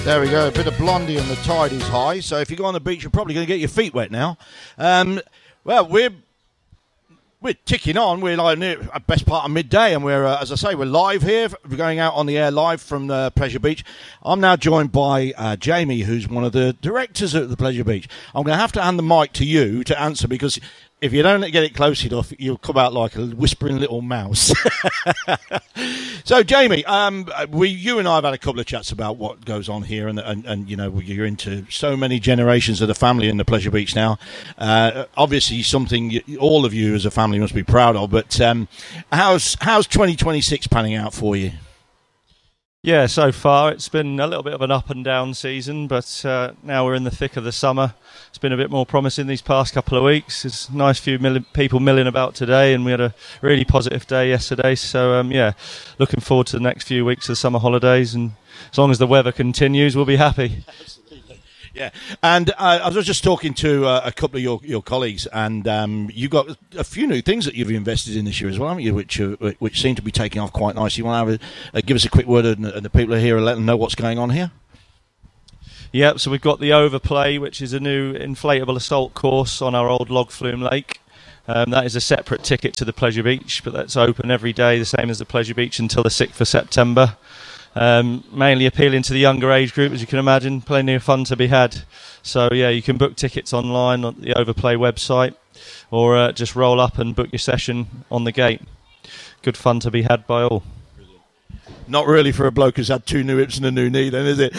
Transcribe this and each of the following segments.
There we go, a bit of Blondie and the tide is high, so if you go on the beach you're probably going to get your feet wet now. Well, we're ticking on. We're like near best part of midday, and we're, as I say, we're live here. We're going out on the air live from the Pleasure Beach. I'm now joined by Jamie, who's one of the directors at the Pleasure Beach. I'm going to have to hand the mic to you to answer, because if you don't get it close enough, you'll come out like a whispering little mouse. So, Jamie, you and I have had a couple of chats about what goes on here, and you know, you're into so many generations of the family in the Pleasure Beach now. Obviously, something all of you as a family must be proud of. But how's 2026 panning out for you? Yeah, so far it's been a little bit of an up and down season, but now we're in the thick of the summer. It's been a bit more promising these past couple of weeks. There's a nice few people milling about today, and we had a really positive day yesterday. So, looking forward to the next few weeks of the summer holidays, and as long as the weather continues, we'll be happy. Yeah, and I was just talking to a couple of your colleagues, and you've got a few new things that you've invested in this year as well, haven't you, which seem to be taking off quite nicely. You want to give us a quick word, and the people are here, and let them know what's going on here? Yep, so we've got the Overplay, which is a new inflatable assault course on our old log flume lake. That is a separate ticket to the Pleasure Beach, but that's open every day, the same as the Pleasure Beach, until the 6th of September. Mainly appealing to the younger age group, as you can imagine. Plenty of fun to be had. So yeah, you can book tickets online on the Overplay website, or just roll up and book your session on the gate. Good fun to be had by all. Not really for a bloke who's had 2 new hips and a new knee, then, is it?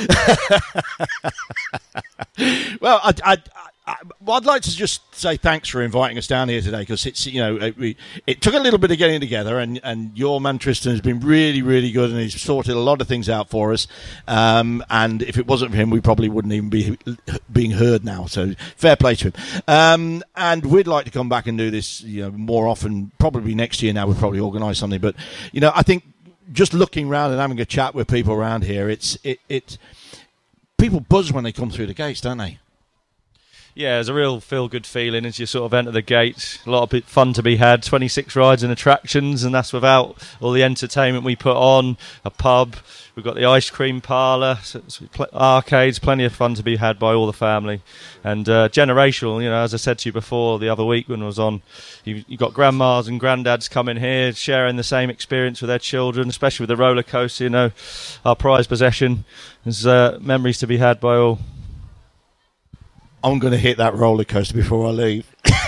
Well, I'd like to just say thanks for inviting us down here today, because it's, you know, it took a little bit of getting together, and your man Tristan has been really, really good, and he's sorted a lot of things out for us. And if it wasn't for him, we probably wouldn't even be being heard now. So fair play to him. And we'd like to come back and do this, you know, more often. Probably next year. Now we'll probably organise something. But you know, I think just looking around and having a chat with people around here, it's people buzz when they come through the gates, don't they? Yeah, there's a real feel-good feeling as you sort of enter the gate. A lot of fun to be had, 26 rides and attractions, and that's without all the entertainment we put on, a pub, we've got the ice cream parlour, arcades, plenty of fun to be had by all the family. And generational, you know, as I said to you before the other week when I was on, you've got grandmas and granddads coming here, sharing the same experience with their children, especially with the roller coaster, you know, our prized possession. There's memories to be had by all. I'm going to hit that roller coaster before I leave.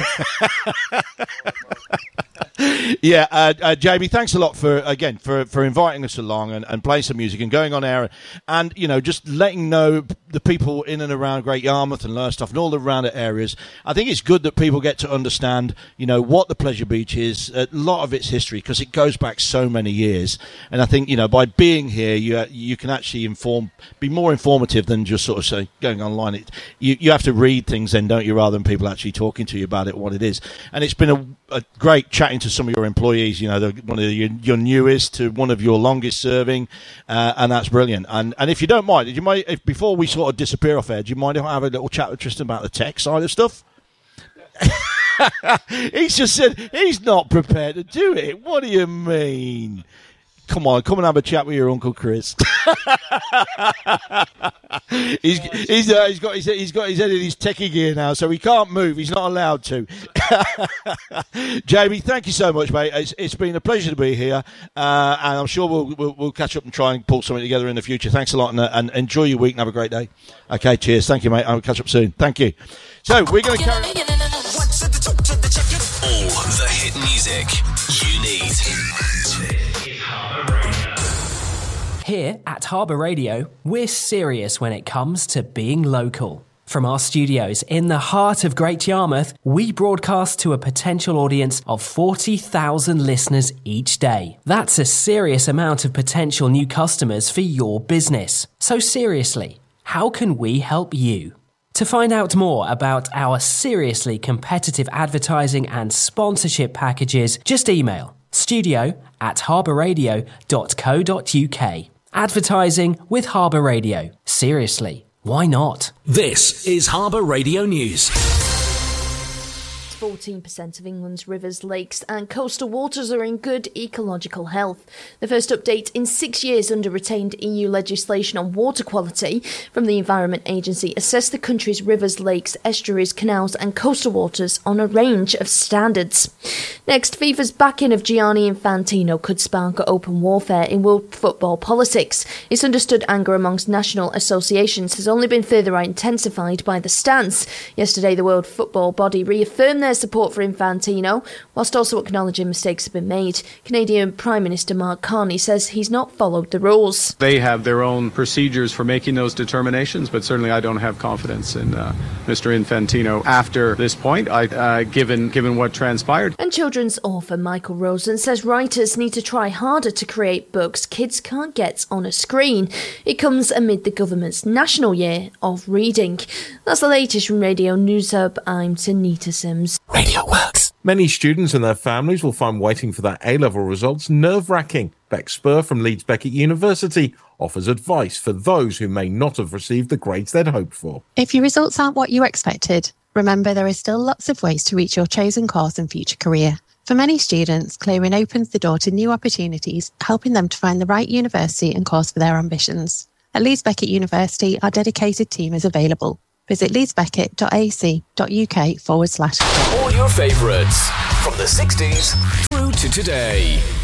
Yeah, Jamie, thanks a lot for inviting us along and playing some music and going on air, and you know, just letting know the people in and around Great Yarmouth and Lowestoft and all the around it areas. I think it's good that people get to understand, you know, what the Pleasure Beach is, a lot of its history, because it goes back so many years. And I think, you know, by being here, you can actually be more informative than just sort of say going online. You have to read things then, don't you, rather than people actually talking to you about it, what it is. And it's been a great chatting to some of your employees, you know, one of your newest to one of your longest serving, and that's brilliant. And if you don't mind, before we sort of disappear off air, do you mind if I have a little chat with Tristan about the tech side of stuff? He's just said he's not prepared to do it. What do you mean? Come on, come and have a chat with your Uncle Chris. He's got his head in his techie gear now, so he can't move. He's not allowed to. Jamie, thank you so much, mate. It's been a pleasure to be here, and I'm sure we'll catch up and try and pull something together in the future. Thanks a lot, and enjoy your week and have a great day. Okay, cheers. Thank you, mate. I'll catch up soon. Thank you. So we're going to carry on. All the hit music you need. Here at Harbour Radio, we're serious when it comes to being local. From our studios in the heart of Great Yarmouth, we broadcast to a potential audience of 40,000 listeners each day. That's a serious amount of potential new customers for your business. So seriously, how can we help you? To find out more about our seriously competitive advertising and sponsorship packages, just email studio@harbourradio.co.uk. Advertising with Harbour Radio. Seriously, why not? This is Harbour Radio News. 14% of England's rivers, lakes and coastal waters are in good ecological health. The first update in 6 years under retained EU legislation on water quality from the Environment Agency assessed the country's rivers, lakes, estuaries, canals and coastal waters on a range of standards. Next, FIFA's backing of Gianni Infantino could spark open warfare in world football politics. It's understood anger amongst national associations has only been further intensified by the stance. Yesterday, the World Football Body reaffirmed their support for Infantino, whilst also acknowledging mistakes have been made. Canadian Prime Minister Mark Carney says he's not followed the rules. They have their own procedures for making those determinations, but certainly I don't have confidence in Mr. Infantino after this point, given what transpired. And children's author Michael Rosen says writers need to try harder to create books kids can't get on a screen. It comes amid the government's National Year of Reading. That's the latest from Radio News Hub. I'm Tanita Sims. Radio Works. Many students and their families will find waiting for their A-level results nerve-wracking. Beck Spur from Leeds Beckett University offers advice for those who may not have received the grades they'd hoped for. If your results aren't what you expected, remember there is still lots of ways to reach your chosen course and future career. For many students, clearing opens the door to new opportunities, helping them to find the right university and course for their ambitions. At Leeds Beckett University, our dedicated team is available. Visit leedsbeckett.ac.uk/. All your favourites from the 60s through to today.